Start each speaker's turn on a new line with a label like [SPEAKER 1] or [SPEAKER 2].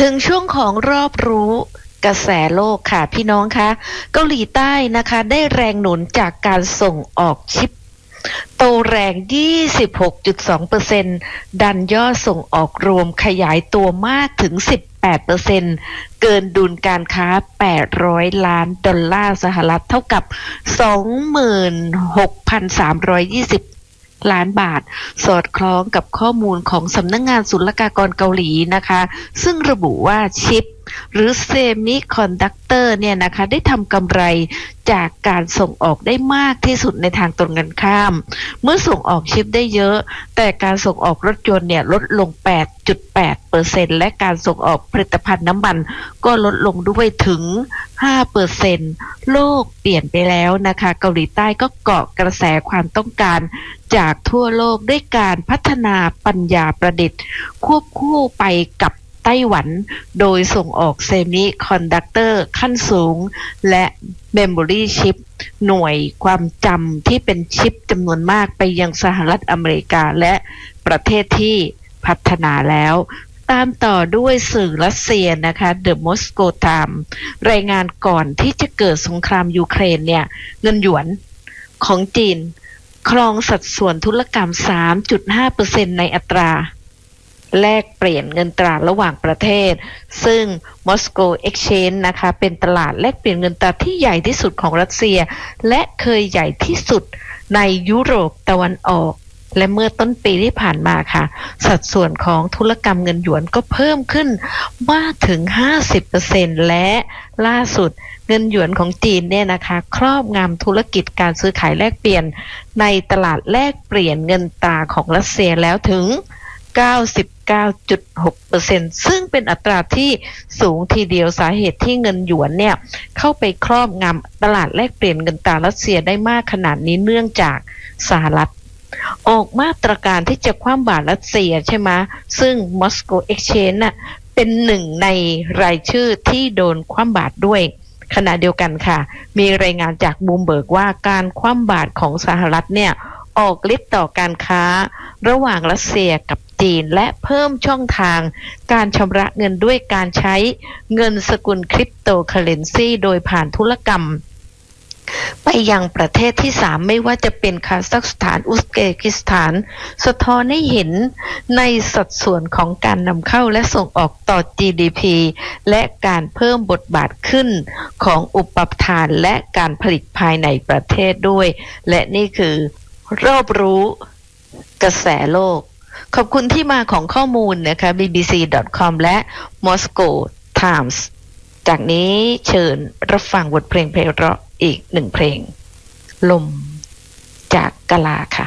[SPEAKER 1] ถึงช่วงของรอบรู้กระแสโลกค่ะพี่น้องคะเกาหลีใต้นะคะได้แรงหนุนจากการส่งออกชิปโตแรง 26.2% ดันยอดส่งออกรวมขยายตัวมากถึง 18% เกินดุลการค้า$800 ล้านสหรัฐเท่ากับ 26,320 ล้านบาทสอดคล้องกับข้อมูลของสำนักงานศุลกากรเกาหลีนะคะซึ่งระบุว่าชิปหรือเซมิคอนดักเตอร์เนี่ยนะคะได้ทำกำไรจากการส่งออกได้มากที่สุดในทางตรงกันข้ามเมื่อส่งออกชิปได้เยอะแต่การส่งออกรถยนต์เนี่ยลดลง 8.8% และการส่งออกผลิตภัณฑ์น้ำมันก็ลดลงด้วยถึง 5% โลกเปลี่ยนไปแล้วนะคะเกาหลีใต้ก็เกาะกระแสความต้องการจากทั่วโลกด้วยการพัฒนาปัญญาประดิษฐ์ควบคู่ไปกับไต้หวันโดยส่งออกเซมิคอนดักเตอร์ขั้นสูงและเมมโมรีชิปหน่วยความจำที่เป็นชิปจำนวนมากไปยังสหรัฐอเมริกาและประเทศที่พัฒนาแล้วตามต่อด้วยสื่อรัสเซียนะคะ The Moscow Times รายงานก่อนที่จะเกิดสงครามยูเครนเนี่ยเงินหยวนของจีนครองสัดส่วนธุรกรรม 3.5% ในอัตราแลกเปลี่ยนเงินตราระหว่างประเทศซึ่ง Moscow Exchange นะคะเป็นตลาดแลกเปลี่ยนเงินตราที่ใหญ่ที่สุดของรัสเซียและเคยใหญ่ที่สุดในยุโรปตะวันออกและเมื่อต้นปีที่ผ่านมาค่ะสัดส่วนของธุรกรรมเงินหยวนก็เพิ่มขึ้นมากถึง 50% และล่าสุดเงินหยวนของจีนเนี่ยนะคะครอบงำธุรกิจการซื้อขายแลกเปลี่ยนในตลาดแลกเปลี่ยนเงินตราของรัสเซียแล้วถึง 99.6% ซึ่งเป็นอัตราที่สูงทีเดียวสาเหตุที่เงินหยวนเนี่ยเข้าไปครอบงำตลาดแลกเปลี่ยนเงินตรารัสเซียได้มากขนาดนี้เนื่องจากสหรัฐออกมาตรการที่จะคว่ำบาตรรัสเซียใช่ไหมซึ่ง Moscow Exchange น่ะเป็นหนึ่งในรายชื่อที่โดนคว่ำบาตรด้วยขณะเดียวกันค่ะมีรายงานจากบูมเบิร์กว่าการคว่ำบาตรของสหรัฐเนี่ยออกฤทธิ์ต่อการค้าระหว่างรัสเซียกับจีนและเพิ่มช่องทางการชำระเงินด้วยการใช้เงินสกุลคริปโตเคอเรนซีโดยผ่านธุรกรรมไปยังประเทศที่3ไม่ว่าจะเป็นคาซัคสถานอุซเบกิสถานสะท้อนให้เห็นในสัดส่วนของการนำเข้าและส่งออกต่อ GDP และการเพิ่มบทบาทขึ้นของอุปทานและการผลิตภายในประเทศด้วยและนี่คือรอบรู้กระแสโลกขอบคุณที่มาของข้อมูลนะคะ bbc.com และ Moscow Times จากนี้เชิญรับฟังบทเพลงไพเราะอีกหนึ่งเพลงลมจากกะลาค่ะ